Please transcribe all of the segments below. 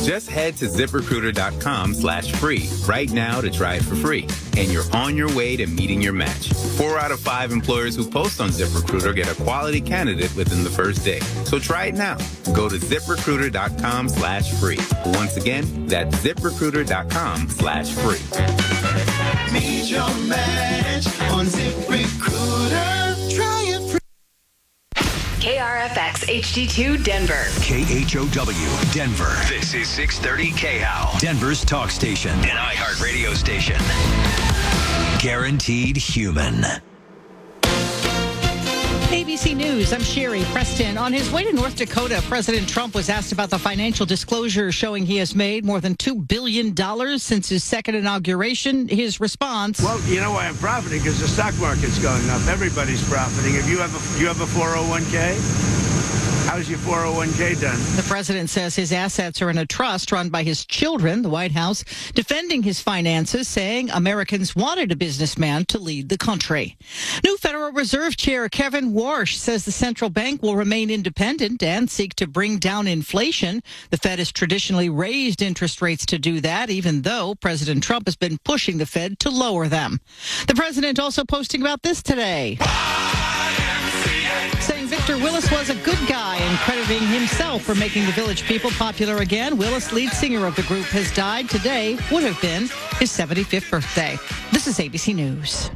Just head to ZipRecruiter.com/free right now to try it for free. And you're on your way to meeting your match. 4 out of 5 employers who post on ZipRecruiter get a quality candidate within the first day. So try it now. Go to ZipRecruiter.com/free. Once again, that's ZipRecruiter.com/free. Meet your match on ZipRecruiter. Try it free. KRFX HD2 Denver. KHOW Denver. This is 630 KHOW. Denver's talk station. An iHeart radio station. Guaranteed human. ABC News, I'm Sherry Preston. On his way to North Dakota, President Trump was asked about the financial disclosure showing he has made more than $2 billion since his second inauguration. His response: well, you know why I'm profiting? Because the stock market's going up. Everybody's profiting. If you have a 401k, how's your 401k done? The president says his assets are in a trust run by his children. The White House defending his finances, saying Americans wanted a businessman to lead the country. New Federal Reserve Chair Kevin Warsh says the central bank will remain independent and seek to bring down inflation. The Fed has traditionally raised interest rates to do that, even though President Trump has been pushing the Fed to lower them. The president also posting about this today, saying Victor Willis was a good guy and crediting himself for making the Village People popular again. Willis, lead singer of the group, has died today. Would have been his 75th birthday. This is ABC News.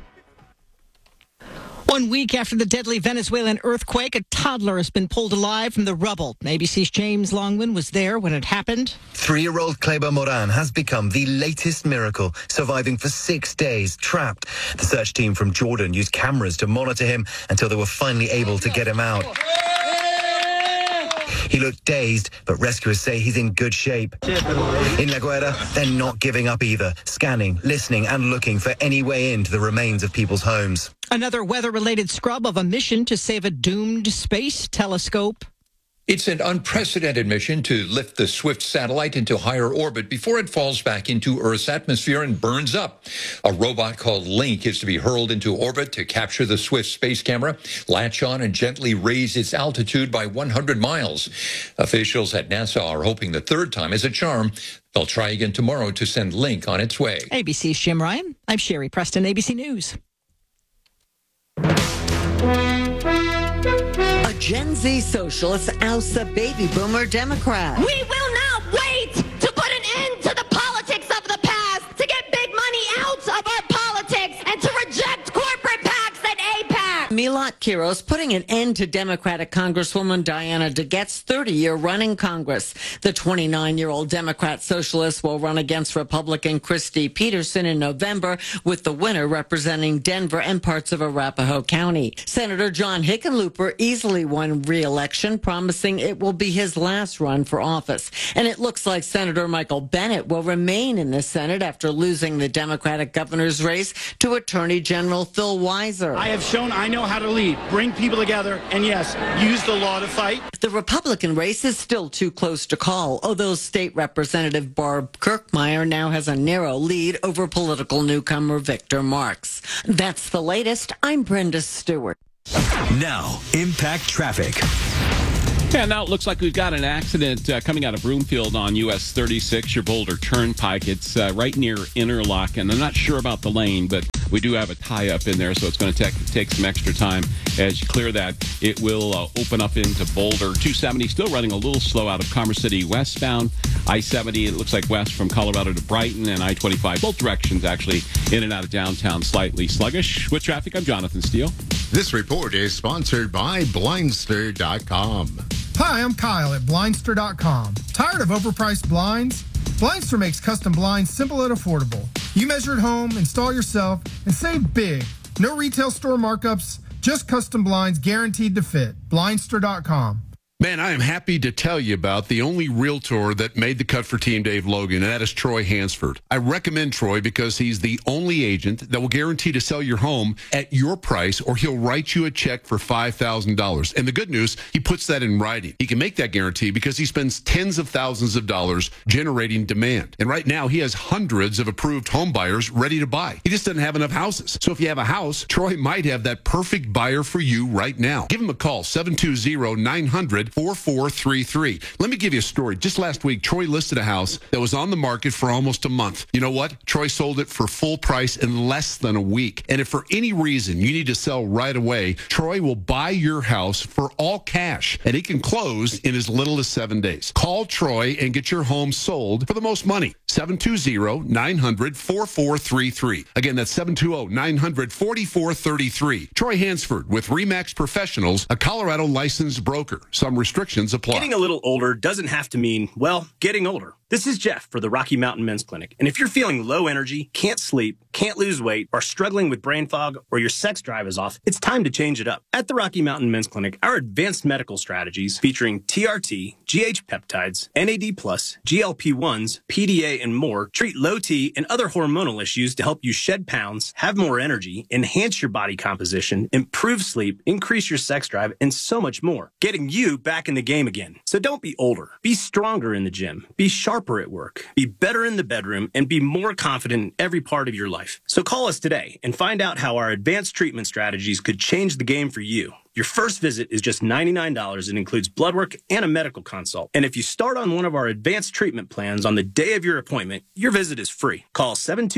1 week after the deadly Venezuelan earthquake, a toddler has been pulled alive from the rubble. ABC's James Longman was there when it happened. 3-year-old Kleber Moran has become the latest miracle, surviving for 6 days trapped. The search team from Jordan used cameras to monitor him until they were finally able to get him out. He looked dazed, but rescuers say he's in good shape. In La Guaira, they're not giving up either, scanning, listening, and looking for any way into the remains of people's homes. Another weather-related scrub of a mission to save a doomed space telescope. It's an unprecedented mission to lift the Swift satellite into higher orbit before it falls back into Earth's atmosphere and burns up. A robot called Link is to be hurled into orbit to capture the Swift space camera, latch on, and gently raise its altitude by 100 miles. Officials at NASA are hoping the third time is a charm. They'll try again tomorrow to send Link on its way. ABC's Jim Ryan. I'm Sherry Preston, ABC News. A Gen Z socialist ousts a baby boomer Democrat. We will not wait to put an end to the politics of the past, to get big money out of our politics, and to reject corporate PACs and APAC. Milat Kiros putting an end to Democratic Congresswoman Diana DeGette's 30-year run in Congress. The 29-year-old Democrat socialist will run against Republican Christy Peterson in November, with the winner representing Denver and parts of Arapahoe County. Senator John Hickenlooper easily won re-election, promising it will be his last run for office. And it looks like Senator Michael Bennet will remain in the Senate after losing the Democratic governor's race to Attorney General Phil Weiser. I have shown I know how to lead, bring people together, and yes, use the law to fight. The Republican race is still too close to call, although State Representative Barb Kirkmeyer now has a narrow lead over political newcomer Victor Marx. That's the latest. I'm Brenda Stewart. Now, Impact Traffic. Yeah, now it looks like we've got an accident coming out of Broomfield on US 36, your Boulder Turnpike. It's right near Interlochen. I'm not sure about the lane, but we do have a tie-up in there, so it's going to take some extra time. As you clear that, it will open up into Boulder. 270 still running a little slow out of Commerce City westbound. I-70, it looks like west from Colorado to Brighton, and I-25, both directions actually in and out of downtown slightly sluggish. With traffic, I'm Jonathan Steele. This report is sponsored by Blindster.com. Hi, I'm Kyle at Blindster.com. Tired of overpriced blinds? Blindster makes custom blinds simple and affordable. You measure at home, install yourself, and save big. No retail store markups, just custom blinds guaranteed to fit. Blindster.com. Man, I am happy to tell you about the only realtor that made the cut for Team Dave Logan, and that is Troy Hansford. I recommend Troy because he's the only agent that will guarantee to sell your home at your price, or he'll write you a check for $5,000. And the good news, he puts that in writing. He can make that guarantee because he spends tens of thousands of dollars generating demand. And right now, he has hundreds of approved home buyers ready to buy. He just doesn't have enough houses. So if you have a house, Troy might have that perfect buyer for you right now. Give him a call, 720-900 900-4433. Let me give you a story. Just last week, Troy listed a house that was on the market for almost a month. You know what? Troy sold it for full price in less than a week. And if for any reason you need to sell right away, Troy will buy your house for all cash, and he can close in as little as 7 days. Call Troy and get your home sold for the most money. 720-900-4433. Again, that's 720-900-4433. Troy Hansford with RE/MAX Professionals, a Colorado licensed broker. Some restrictions apply. Getting a little older doesn't have to mean, well, getting older. This is Jeff for the Rocky Mountain Men's Clinic. And if you're feeling low energy, can't sleep, can't lose weight, are struggling with brain fog, or your sex drive is off, it's time to change it up. At the Rocky Mountain Men's Clinic, our advanced medical strategies featuring TRT, GH peptides, NAD+, GLP-1s, PDA, and more treat low T and other hormonal issues to help you shed pounds, have more energy, enhance your body composition, improve sleep, increase your sex drive, and so much more. Getting you back in the game again. So don't be older. Be stronger in the gym. Be sharper at work. Be better in the bedroom, and be more confident in every part of your life. So call us today and find out how our advanced treatment strategies could change the game for you. Your first visit is just $99 and includes blood work and a medical consult. And if you start on one of our advanced treatment plans on the day of your appointment, your visit is free. Call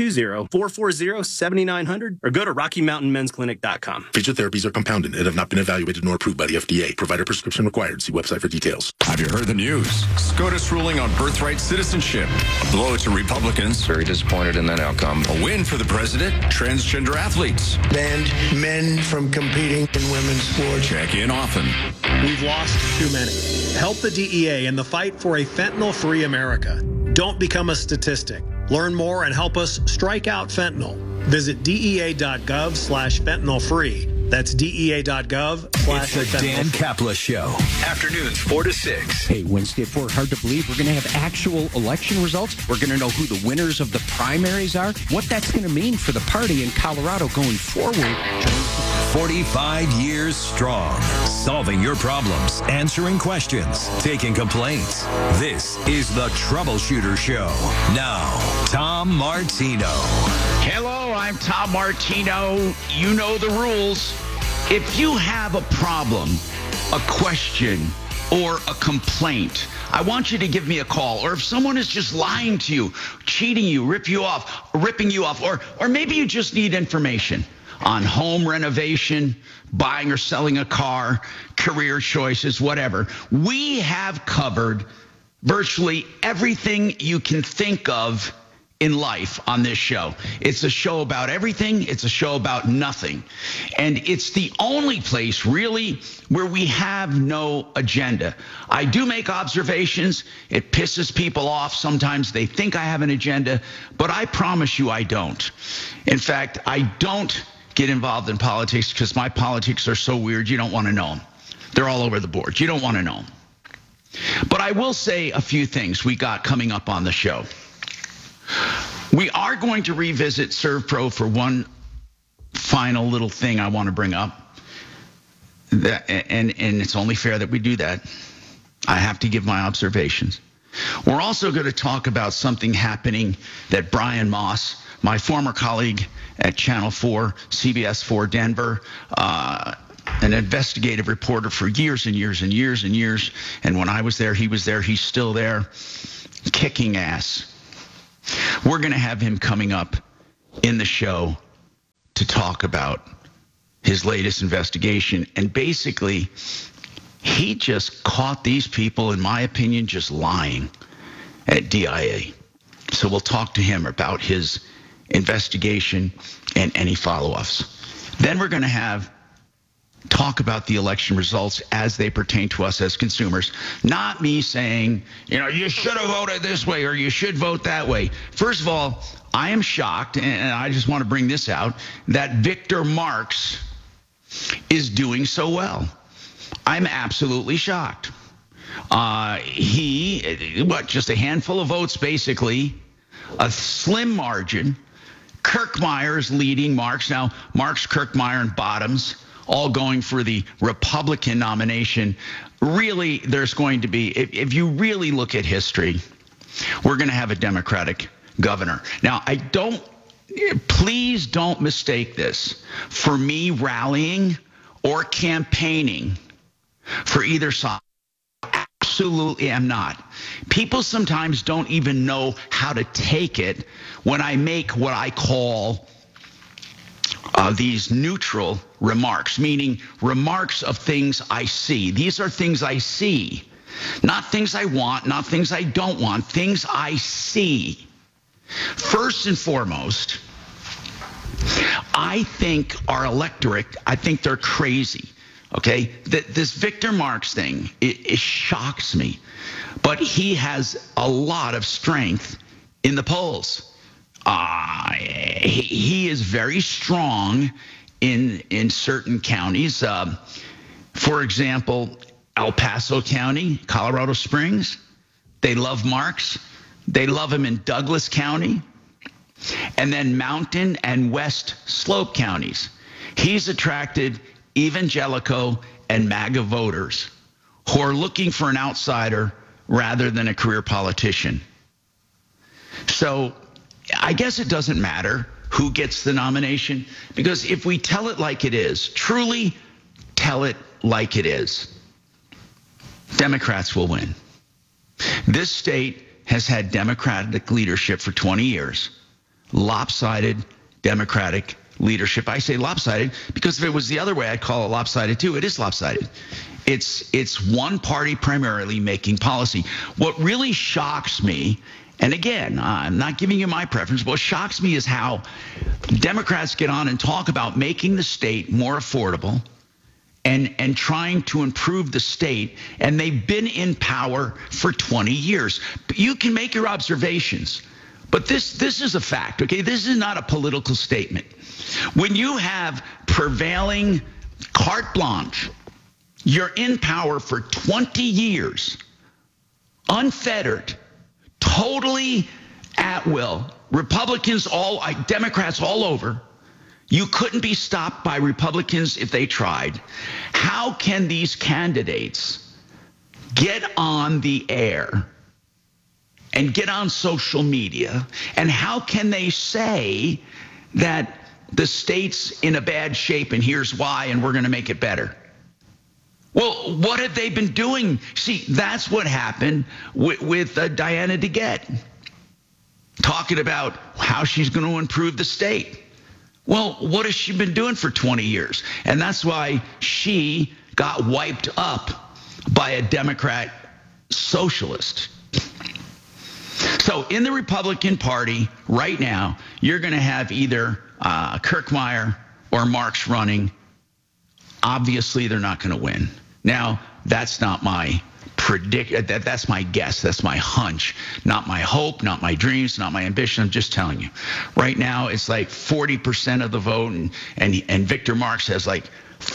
720-440-7900 or go to RockyMountainMen'sClinic.com. Phages therapies are compounded and have not been evaluated nor approved by the FDA. Provider prescription required. See website for details. Have you heard the news? SCOTUS ruling on birthright citizenship. A blow to Republicans. Very disappointed in that outcome. A win for the president. Transgender athletes. Banned men from competing in women's sports. Check in often. We've lost too many. Help the DEA in the fight for a fentanyl-free America. Don't become a statistic. Learn more and help us strike out fentanyl. Visit DEA.gov/fentanyl-free. That's DEA.gov/fentanyl-free. It's the Dan Kapla Show. Afternoons 4 to 6. Hey, Wednesday at 4, hard to believe. We're going to have actual election results. We're going to know who the winners of the primaries are, what that's going to mean for the party in Colorado going forward. 45 years strong. Solving your problems, answering questions, taking complaints. This is the Troubleshooter Show. Now, Tom Martino. Hello, I'm Tom Martino. You know the rules. If you have a problem, a question, or a complaint, I want you to give me a call. Or if someone is just lying to you, cheating you, ripping you off, or maybe you just need information on home renovation, buying or selling a car, career choices, whatever. We have covered virtually everything you can think of in life on this show. It's a show about everything. It's a show about nothing. And it's the only place really where we have no agenda. I do make observations. It pisses people off. Sometimes they think I have an agenda, but I promise you I don't. In fact, I don't get involved in politics because my politics are so weird you don't want to know them. They're all over the board. You don't want to know them. But I will say a few things we got coming up on the show. We are going to revisit ServPro for one final little thing I want to bring up. And it's only fair that we do that. I have to give my observations. We're also going to talk about something happening that Brian Moss, my former colleague at Channel 4, CBS 4 Denver, an investigative reporter for years and years and years and years. And when I was there, he was there. He's still there, kicking ass. We're going to have him coming up in the show to talk about his latest investigation. And basically, he just caught these people, in my opinion, just lying at DIA. So we'll talk to him about his investigation and any follow-ups. Then we're going to talk about the election results as they pertain to us as consumers. Not me saying, you should have voted this way or you should vote that way. First of all, I am shocked, and I just want to bring this out, that Victor Marx is doing so well. I'm absolutely shocked. Just a handful of votes, basically, a slim margin. Kirkmeyer's leading Marx. Now, Marx, Kirkmeyer, and Bottoms all going for the Republican nomination. Really, there's going to be, if you really look at history, we're going to have a Democratic governor. Now, please don't mistake this for me rallying or campaigning for either side. absolutely am not. People sometimes don't even know how to take it when I make what I call these neutral remarks, meaning remarks of things I see. These are things I see, not things I want, not things I don't want, things I see. First and foremost, I think our electorate, I think they're crazy. Okay, this Victor Marx thing, it shocks me. But he has a lot of strength in the polls. He is very strong in certain counties. For example, El Paso County, Colorado Springs, they love Marx. They love him in Douglas County. And then Mountain and West Slope counties. He's attracted evangelical and MAGA voters who are looking for an outsider rather than a career politician. So I guess it doesn't matter who gets the nomination, because if we tell it like it is, truly tell it like it is, Democrats will win. This state has had Democratic leadership for 20 years. Lopsided Democratic leadership. I say lopsided because if it was the other way, I'd call it lopsided too. It is lopsided. It's one party primarily making policy. What really shocks me, and again, I'm not giving you my preference, but what shocks me is how Democrats get on and talk about making the state more affordable and trying to improve the state, and they've been in power for 20 years. You can make your observations, but this is a fact, okay? This is not a political statement. When you have prevailing carte blanche, you're in power for 20 years, unfettered, totally at will, Republicans Democrats all over, you couldn't be stopped by Republicans if they tried. How can these candidates get on the air and get on social media, and how can they say that the state's in a bad shape and here's why and we're going to make it better? Well, what have they been doing? See, that's what happened with Diana DeGette, talking about how she's going to improve the state. Well, what has she been doing for 20 years? And that's why she got wiped up by a Democrat socialist. So in the Republican Party right now, you're going to have either Kirkmeyer or Marx running. Obviously, they're not going to win. Now, that's not my that's my guess. That's my hunch. Not my hope, not my dreams, not my ambition. I'm just telling you. Right now, it's like 40% of the vote, and Victor Marx has like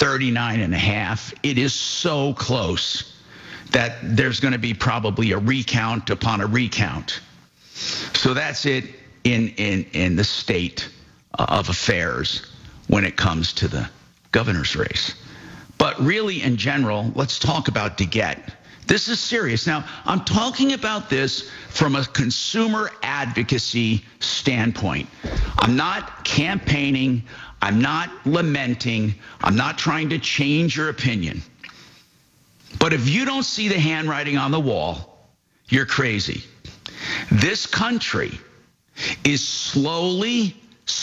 39.5%. It is so close that there's going to be probably a recount upon a recount. So that's it in the state of affairs when it comes to the governor's race. But really, in general, let's talk about DeGette. This is serious. Now, I'm talking about this from a consumer advocacy standpoint. I'm not campaigning. I'm not lamenting. I'm not trying to change your opinion. But if you don't see the handwriting on the wall, you're crazy. This country is slowly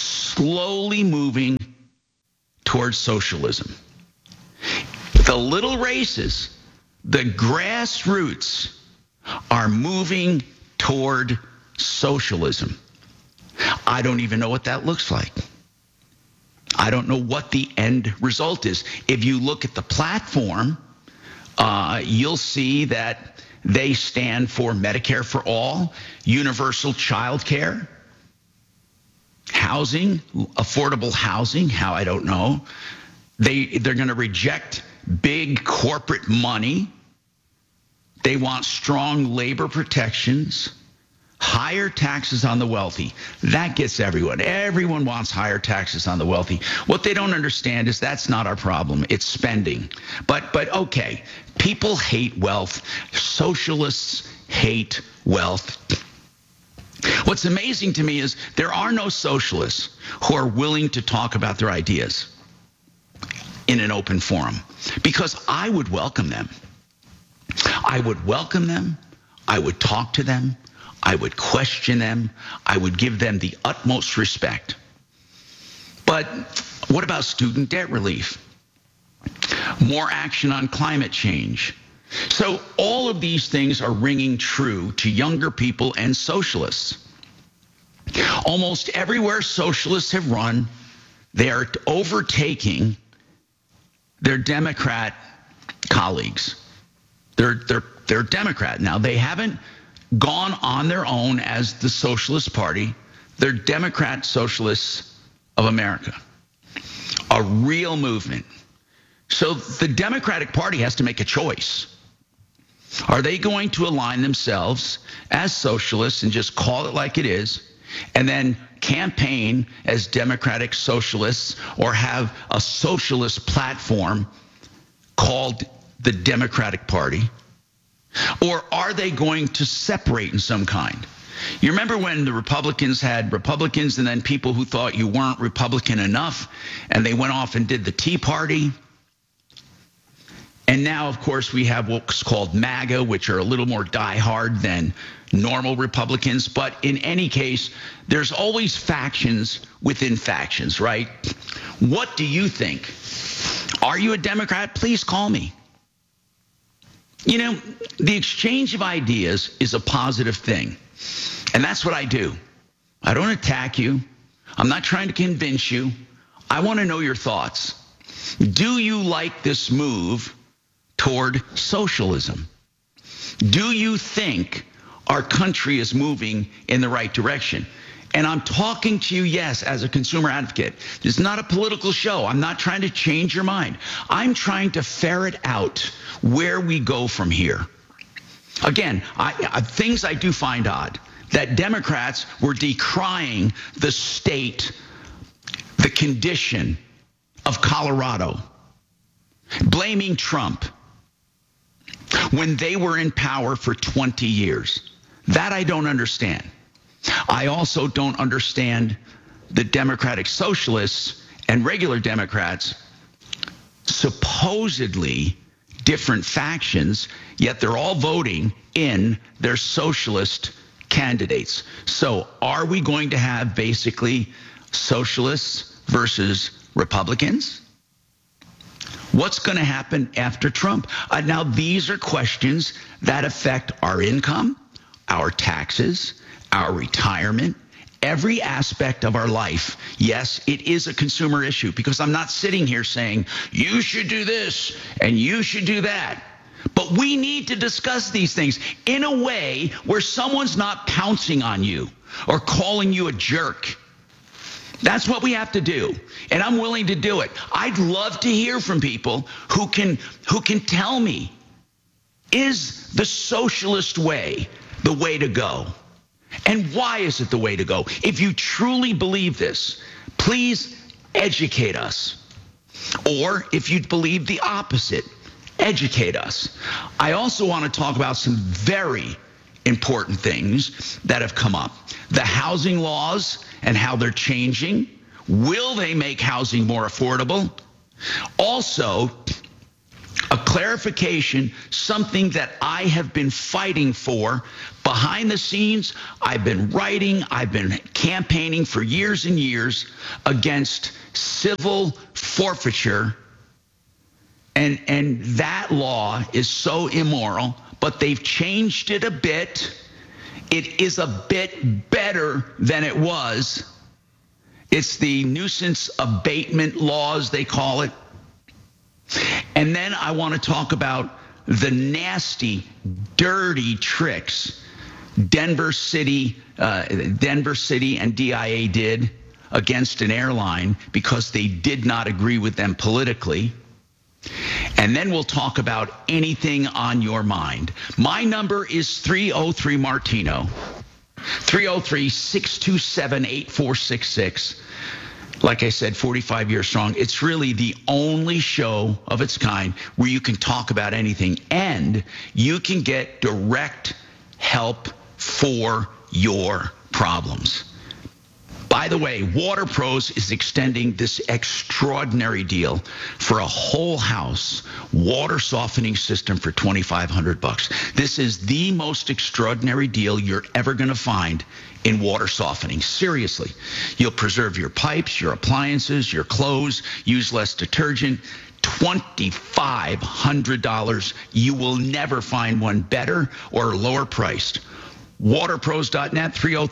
moving towards socialism. The little races, the grassroots, are moving toward socialism. I don't even know what that looks like. I don't know what the end result is. If you look at the platform, you'll see that they stand for Medicare for all, universal child care, housing, affordable housing, how I don't know. They're going to reject big corporate money. They want strong labor protections, higher taxes on the wealthy. That gets everyone. Everyone wants higher taxes on the wealthy. What they don't understand is that's not our problem. It's spending. But okay, people hate wealth. Socialists hate wealth. What's amazing to me is there are no socialists who are willing to talk about their ideas in an open forum, because I would welcome them. I would welcome them. I would talk to them. I would question them. I would give them the utmost respect. But what about student debt relief? More action on climate change. So all of these things are ringing true to younger people and socialists. Almost everywhere socialists have run, they are overtaking their Democrat colleagues. They're Democrat. Now, they haven't gone on their own as the Socialist Party. They're Democrat Socialists of America. A real movement. So the Democratic Party has to make a choice. Are they going to align themselves as socialists and just call it like it is, and then campaign as Democratic Socialists, or have a socialist platform called the Democratic Party? Or are they going to separate in some kind? You remember when the Republicans had Republicans and then people who thought you weren't Republican enough, and they went off and did the Tea Party? And now, of course, we have what's called MAGA, which are a little more diehard than normal Republicans. But in any case, there's always factions within factions, right? What do you think? Are you a Democrat? Please call me. You know, the exchange of ideas is a positive thing. And that's what I do. I don't attack you. I'm not trying to convince you. I want to know your thoughts. Do you like this move toward socialism? Do you think our country is moving in the right direction? And I'm talking to you, yes, as a consumer advocate. This is not a political show. I'm not trying to change your mind. I'm trying to ferret out where we go from here. Again, things I do find odd, that Democrats were decrying the state, the condition of Colorado, blaming Trump when they were in power for 20 years. That I don't understand. I also don't understand the Democratic Socialists and regular Democrats, supposedly different factions, yet they're all voting in their socialist candidates. So are we going to have basically socialists versus Republicans? What's going to happen after Trump? Now, these are questions that affect our income, our taxes, our retirement, every aspect of our life. Yes, it is a consumer issue, because I'm not sitting here saying you should do this and you should do that. But we need to discuss these things in a way where someone's not pouncing on you or calling you a jerk. That's what we have to do. And I'm willing to do it. I'd love to hear from people who can tell me, is the socialist way the way to go? And why is it the way to go? If you truly believe this, please educate us. Or if you believe the opposite, educate us. I also want to talk about some very important things that have come up. The housing laws and how they're changing. Will they make housing more affordable? Also, a clarification, something that I have been fighting for behind the scenes. I've been writing, I've been campaigning for years and years against civil forfeiture. And that law is so immoral, but they've changed it a bit. It is a bit better than it was. It's the nuisance abatement laws, they call it. And then I want to talk about the nasty, dirty tricks Denver City and DIA did against an airline because they did not agree with them politically. And then we'll talk about anything on your mind. My number is 303 Martino, 303-627-8466. Like I said, 45 years strong. It's really the only show of its kind where you can talk about anything and you can get direct help for your problems. Bye. By the way, Water Pros is extending this extraordinary deal for a whole house water softening system for $2,500. This is the most extraordinary deal you're ever going to find in water softening. Seriously. You'll preserve your pipes, your appliances, your clothes, use less detergent. $2,500. You will never find one better or lower priced. Waterpros.net,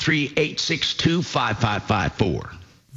303-862-5554.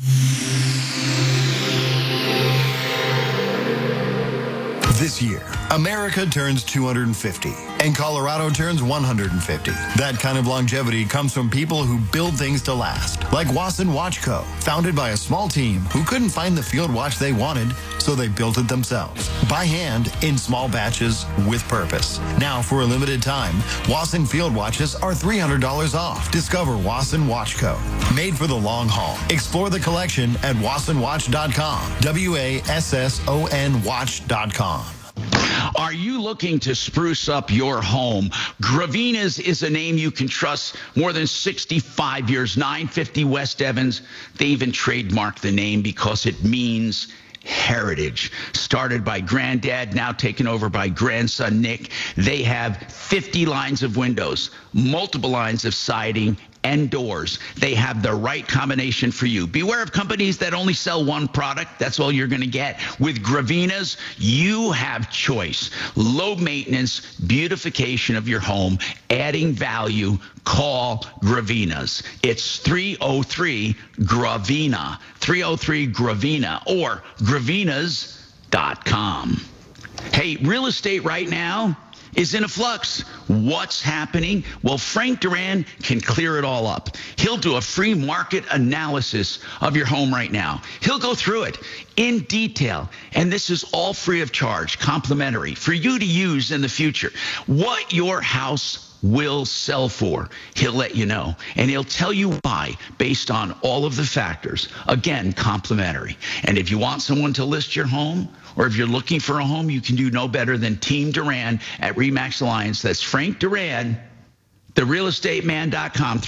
This year, America turns 250 and Colorado turns 150. That kind of longevity comes from people who build things to last, like Wasson Watch Co., founded by a small team who couldn't find the field watch they wanted, so they built it themselves, by hand, in small batches, with purpose. Now, for a limited time, Wasson field watches are $300 off. Discover Wasson Watch Co., made for the long haul. Explore the collection at wassonwatch.com, WASSON watch.com. Are you looking to spruce up your home? Gravina's is a name you can trust. More than 65 years, 950 West Evans. They even trademarked the name because it means heritage. Started by granddad, now taken over by grandson Nick. They have 50 lines of windows, multiple lines of siding, and doors. They have the right combination for you. Beware of companies that only sell one product. That's all you're going to get. With Gravina's, you have choice. Low maintenance, beautification of your home, adding value. Call Gravina's. It's 303-GRAVINA. 303-GRAVINA or gravinas.com. Hey, real estate right now is in a flux. What's happening? Well, Frank Duran can clear it all up. He'll do a free market analysis of your home right now. He'll go through it in detail, and this is all free of charge, complimentary, for you to use in the future. What your house will sell for, he'll let you know, and he'll tell you why based on all of the factors. Again, complimentary. And if you want someone to list your home, or if you're looking for a home, you can do no better than Team Duran at RE/MAX Alliance. That's Frank Duran, therealestateman.com,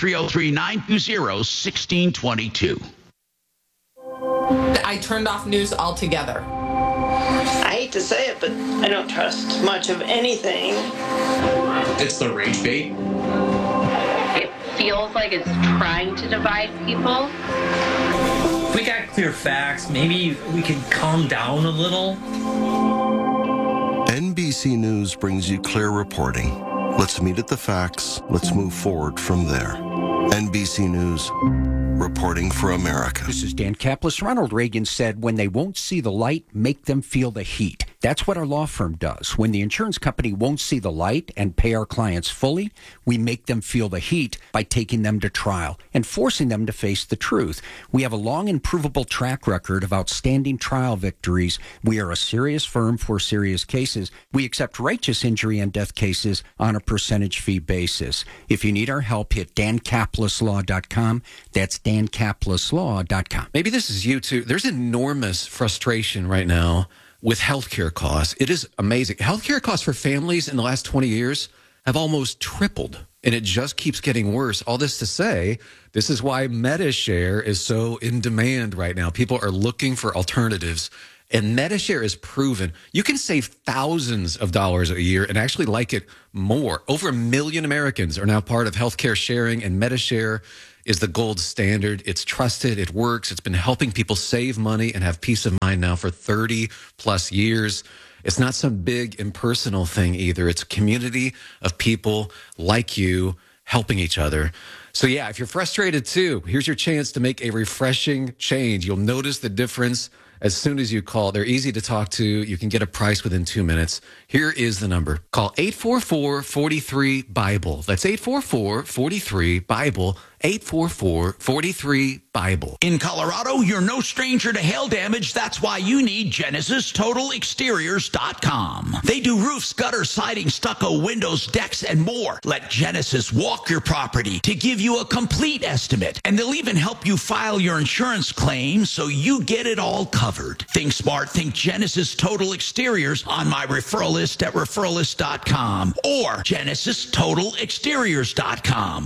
303-920-1622. I turned off news altogether. I hate to say it, but I don't trust much of anything. It's the rage bait. It feels like it's trying to divide people. If we got clear facts, maybe we could calm down a little. NBC News brings you clear reporting. Let's meet at the facts. Let's move forward from there. NBC News, reporting for America. This is Dan Kaplan. Ronald Reagan said, when they won't see the light, make them feel the heat. That's what our law firm does. When the insurance company won't see the light and pay our clients fully, we make them feel the heat by taking them to trial and forcing them to face the truth. We have a long and provable track record of outstanding trial victories. We are a serious firm for serious cases. We accept righteous injury and death cases on a percentage fee basis. If you need our help, hit dankapluslaw.com. That's dankapluslaw.com. Maybe this is you too. There's enormous frustration right now with healthcare costs. It is amazing. Healthcare costs for families in the last 20 years have almost tripled, and it just keeps getting worse. All this to say, this is why MediShare is so in demand right now. People are looking for alternatives, and MediShare is proven. You can save thousands of dollars a year and actually like it more. Over 1 million Americans are now part of healthcare sharing, and MediShare is the gold standard. It's trusted. It works. It's been helping people save money and have peace of mind now for 30 plus years. It's not some big impersonal thing either. It's a community of people like you helping each other. So yeah, if you're frustrated too, here's your chance to make a refreshing change. You'll notice the difference as soon as you call. They're easy to talk to. You can get a price within 2 minutes. Here is the number. Call 844-43-BIBLE. That's 844-43-BIBLE. 844-43-BIBLE. In Colorado, you're no stranger to hail damage. That's why you need GenesisTotalExteriors.com. They do roofs, gutters, siding, stucco, windows, decks, and more. Let Genesis walk your property to give you a complete estimate. And they'll even help you file your insurance claim so you get it all covered. covered. Think smart, think Genesis Total Exteriors on my referral list at referralist.com or GenesisTotalExteriors.com.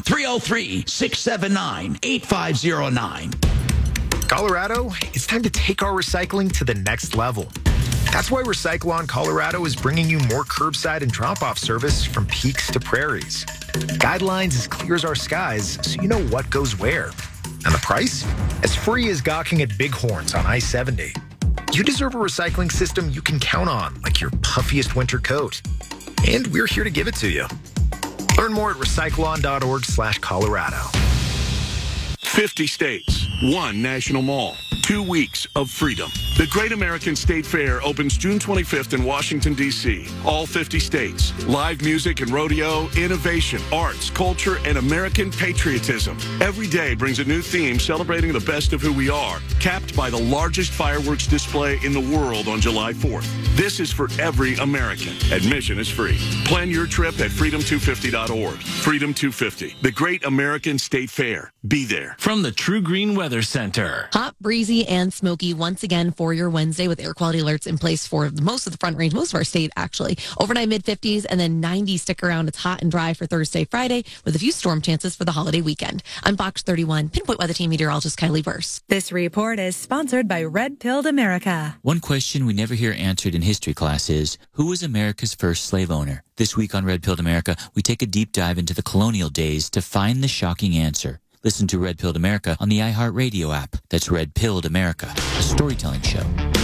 303-679-8509. Colorado, it's time to take our recycling to the next level. That's why Recycle-On Colorado is bringing you more curbside and drop-off service from peaks to prairies. Guidelines as clear as our skies, so you know what goes where. And the price? As free as gawking at bighorns on I-70. You deserve a recycling system you can count on, like your puffiest winter coat. And we're here to give it to you. Learn more at recycleon.org/Colorado. 50 states, 1 national mall, 2 weeks of freedom. The Great American State Fair opens June 25th in Washington, D.C. All 50 states. Live music and rodeo, innovation, arts, culture, and American patriotism. Every day brings a new theme celebrating the best of who we are, capped by the largest fireworks display in the world on July 4th. This is for every American. Admission is free. Plan your trip at freedom250.org. Freedom 250, the Great American State Fair. Be there. From the True Green Weather Center. Hot, breezy, and smoky once again for your Wednesday with air quality alerts in place for most of the Front Range, most of our state actually. Overnight mid-50s and then 90s stick around. It's hot and dry for Thursday, Friday with a few storm chances for the holiday weekend. I'm Fox 31 Pinpoint Weather Team meteorologist Kylie Burse. This report is sponsored by Red Pilled America. One question we never hear answered in history class is, who was America's first slave owner? This week on Red Pilled America, we take a deep dive into the colonial days to find the shocking answer. Listen to Red Pilled America on the iHeartRadio app. That's Red Pilled America, a storytelling show.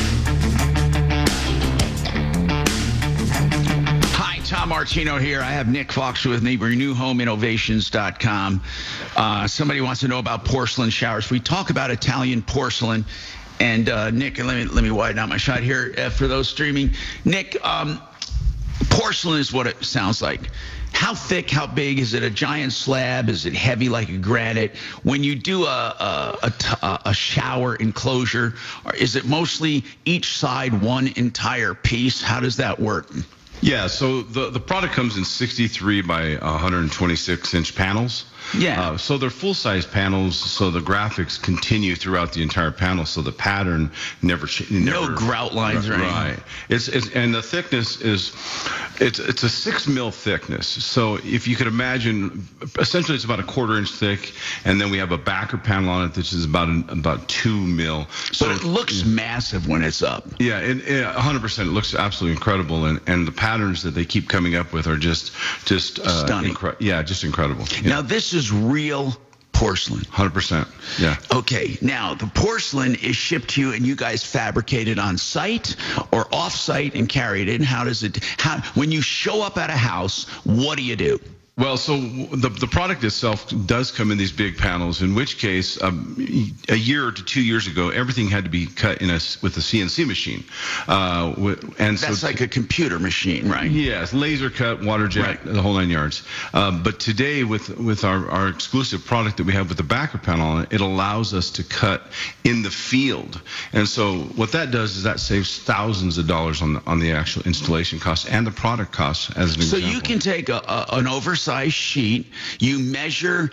Hi, Tom Martino here. I have Nick Fox with me, RenewHomeInnovations.com. Somebody wants to know about porcelain showers. We talk about Italian porcelain. And Nick, and let me widen out my shot here for those streaming. Nick, porcelain is what it sounds like. How thick, how big? Is it a giant slab? Is it heavy like a granite? When you do a shower enclosure, is it mostly each side one entire piece? How does that work? Yeah, so the product comes in 63 by 126 inch panels. Yeah. So they're full-size panels, so the graphics continue throughout the entire panel, so the pattern never changes. No grout lines or anything. Right. And the thickness is, it's a 6 mil thickness. So if you could imagine, essentially it's about a 1/4 inch thick, and then we have a backer panel on it, which is about 2 mil. So it looks massive when it's up. Yeah, 100%. It looks absolutely incredible, and the patterns that they keep coming up with are just stunning. Just incredible. Yeah. Now this is real porcelain. 100%. Yeah. Okay. Now the porcelain is shipped to you, and you guys fabricate it on site or off site and carry it in. When you show up at a house, what do you do? Well, so the product itself does come in these big panels, in which case a year to 2 years ago, everything had to be cut with a CNC machine. And that's like a computer machine, right? Yes, laser cut, water jet, right. The whole 9 yards. But today, with our exclusive product that we have with the backer panel on it, it allows us to cut in the field. And so what that does is that saves thousands of dollars on the actual installation costs and the product costs, as an example. So you can take an oversized sheet, you measure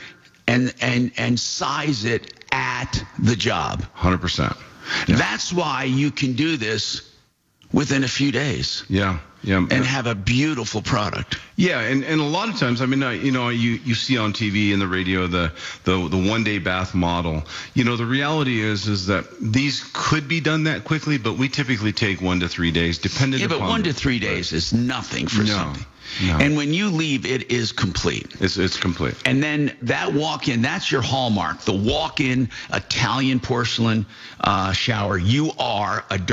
and size it at the job. 100%. Yeah. That's why you can do this within a few days. Yeah. And have a beautiful product. Yeah, and a lot of times, I mean, you see on TV and the radio the 1 day bath model. The reality is that these could be done that quickly, but we typically take 1 to 3 days, depending upon. Yeah, but 1 to 3 days is nothing for something. No. And when you leave, it is complete. It's complete. And then that walk-in, that's your hallmark. The walk-in Italian porcelain shower. You are a